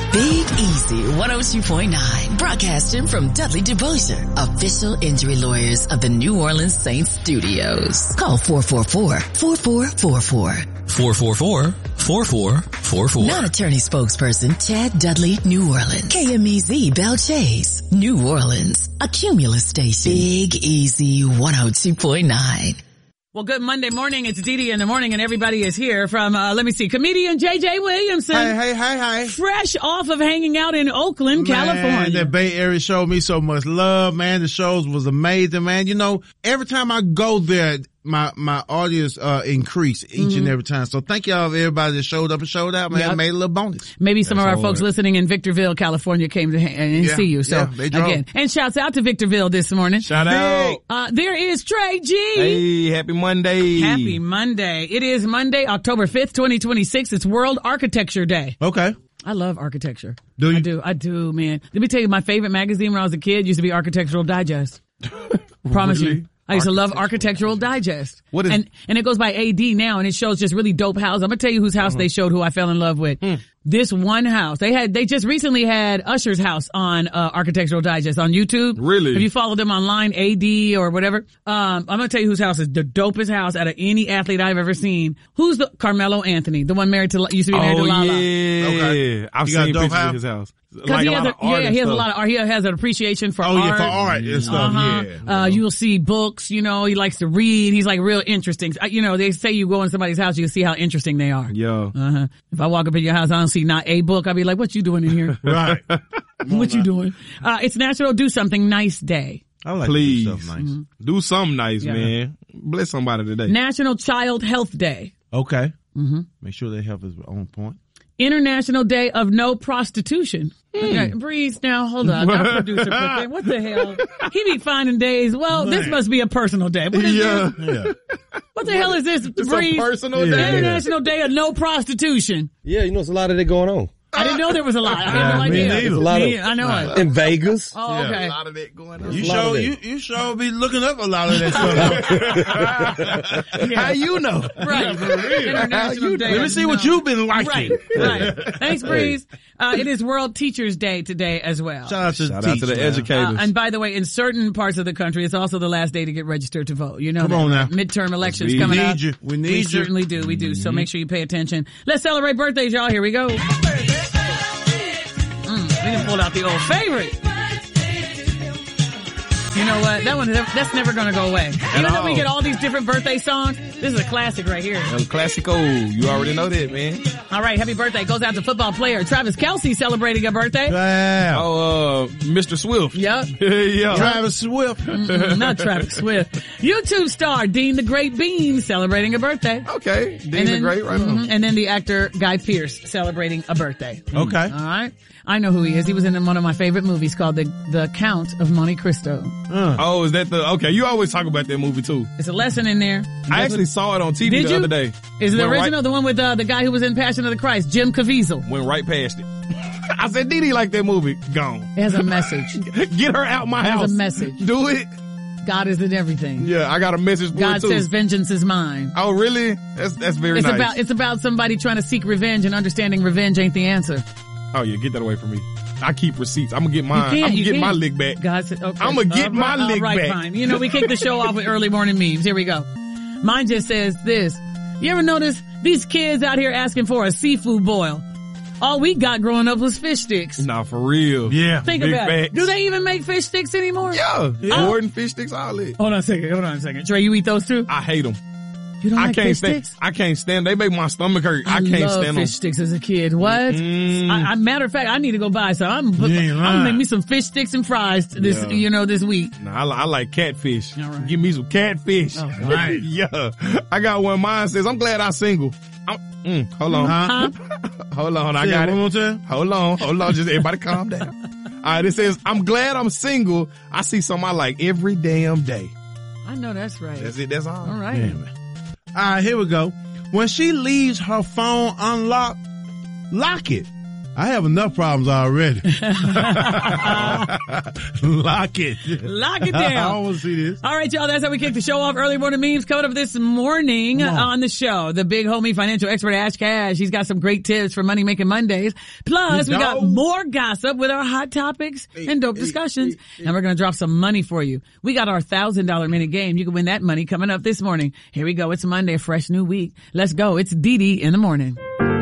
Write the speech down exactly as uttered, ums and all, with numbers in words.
Big Easy one oh two point nine, broadcasting from Dudley DeBosier, official injury lawyers of the New Orleans Saints studios. Call four four four, four four four four. four four four, four four four four. Non-attorney spokesperson Chad Dudley, New Orleans. K M E Z Bell Chase, New Orleans. A Cumulus station. Big Easy one oh two point nine. Well, good Monday morning. It's Dee Dee in the morning, and everybody is here from, uh, let me see, comedian J J Williamson. Hey, hey, hey, hey. Fresh off of hanging out in Oakland, man, California. The Bay Area showed me so much love, man. The shows was amazing, man. You know, every time I go there, my, my audience, uh, increase each mm-hmm. and every time. So thank y'all, everybody that showed up and showed out, man. Yep. Made a little bonus. Maybe some That's of our folks right. listening in Victorville, California came to ha- and yeah, see you. So yeah, they drove. again, and shouts out to Victorville this morning. Shout out. Uh, there is Trey G. Hey, happy Monday. Happy Monday. It is Monday, October fifth, twenty twenty-six. It's World Architecture Day. Okay. I love architecture. Do you? I do. I do, man. Let me tell you, my favorite magazine when I was a kid used to be Architectural Digest. Promise Really? you. I used to love Architectural Digest. What is- and, and it goes by A D now, and it shows just really dope houses. I'm gonna tell you whose house uh-huh. they showed who I fell in love with. Mm. This one house. They had, they just recently had Usher's house on, uh, Architectural Digest on YouTube. Really? If you follow them online, A D or whatever. Um, I'm gonna tell you whose house is the dopest house out of any athlete I've ever seen. Who's the, Carmelo Anthony, the one married to, used to be married oh, to Lala. yeah. Okay. I've You got seen a dope pictures house? of his house. Cause Like he a has, lot a, of art yeah, and he has a stuff. lot of art. He has an appreciation for Oh, art. yeah, for art and stuff, Uh-huh. yeah. Uh, you'll see books, you know, he likes to read. He's like real interesting. I, you know, they say you go in somebody's house, you see how interesting they are. Yeah. Uh-huh. If I walk up in your house, I don't see not a book, I'll be like, what you doing in here? Right. What you doing? Uh, it's National Do Something Nice Day. I like Please. to do stuff nice. Mm-hmm. Do something nice, Yeah. man. Bless somebody today. National Child Health Day. Okay. Mm-hmm. Make sure their health is on point. International Day of No Prostitution. Okay, Breeze, now, hold on. Our producer put that. What the hell? He be finding days. Well, this Man. must be a personal day. What is Yeah. this? Yeah. What the hell is this, It's Breeze? a personal Yeah. day. International Day of No Prostitution. Yeah, you know, there's a lot of that going on. I didn't know there was a lot. I had no Yeah, me idea. neither. There's a lot of- Me- I know it. In Vegas. Oh, Yeah. okay. A lot of that going on. You a lot sure, of you, that. you sure be looking up a lot of that stuff. How you know? Right. International Day. Let me of see what No- you've been liking. Right, right. Thanks, Breeze. Uh, it is World Teachers Day today as well. Shout out to, Shout out to the teachers, man. educators. Uh, and by the way, in certain parts of the country, it's also the last day to get registered to vote. You know Come that, on now. right? Midterm elections We coming need up. you. We need we you. certainly do. We do. So make sure you pay attention. Let's celebrate birthdays, y'all. Here we go. Mm, we done pulled out the old favorite. You know what? That one, that's never going to go away. Even though we all. get all these different birthday songs, this is a classic right here. El Clasico. You already know that, man. All right, happy birthday goes out to football player Travis Kelce celebrating a birthday. Wow. Oh, uh, Mister Swift. Yep. yeah. Travis Swift. Mm, not Travis Swift. YouTube star Dean the Great Bean celebrating a birthday. Okay. Dean's And a then, great right mhm, on. and then the actor Guy Pearce celebrating a birthday. Okay. All right. I know who he is. He was in one of my favorite movies called The The Count of Monte Cristo. Uh, Oh, is that the, okay, you always talk about that movie too. It's a lesson in there. I actually saw it on T V Did the you? other day. Is it the Went right- original, the one with uh, the guy who was in Passion of the Christ, Jim Caviezel? Went right past it. I said, Dee Dee like that movie. Gone. It has a message. Get her out my It has house. a message. Do it. God is in everything. Yeah, I got a message for God it too. says vengeance is mine. Oh, really? That's that's very It's nice. about it's about somebody trying to seek revenge and understanding revenge ain't the answer. Oh yeah, get that away from me. I keep receipts. I'm gonna get You mine. can't, I'm gonna you get can't. my lick back. God said, okay. I'ma get All my right, lick all right, back. Fine. You know, we kick the show off with early morning memes. Here we go. Mine just says this. You ever notice these kids out here asking for a seafood boil? All we got growing up was fish sticks. Nah, for real. yeah. Think big about it. facts. Do they even make fish sticks anymore? Yeah, Yeah. Gordon fish sticks, all that. Hold on a second. Hold on a second. Trey, you eat those too? I hate them. You don't I like can't fish stand. sticks? I can't stand. They make my stomach hurt. I, I can't love stand fish them. sticks as a kid. What? Mm. I, I, matter of fact, I need to go buy some. I'm, You ain't I'm gonna lying. make me some fish sticks and fries this, Yeah. you know, this week. Nah, I, li- I like catfish. All right. Give me some catfish. Oh, right. yeah, I got one. Mine says, "I'm glad I'm single." I'm, mm, hold on, Huh? hold on. I Say got it it. one more time. Hold on, hold on. Just everybody calm down. All right, it says, "I'm glad I'm single. I see something I like every damn day." I know that's right. That's it. That's all. All right. Yeah, man. All right, here we go. When she leaves her phone unlocked, lock it. I have enough problems already. Lock it. Lock it down. I want to see this. All right, y'all. That's how we kick the show off. Early morning memes coming up this morning on. on the show. The big homie financial expert Ash Cash. He's got some great tips for Money Making Mondays. Plus, we got more gossip with our hot topics and dope discussions. And we're going to drop some money for you. We got our one thousand dollars minute game. You can win that money coming up this morning. Here we go. It's Monday, a fresh new week. Let's go. It's Dee Dee in the morning.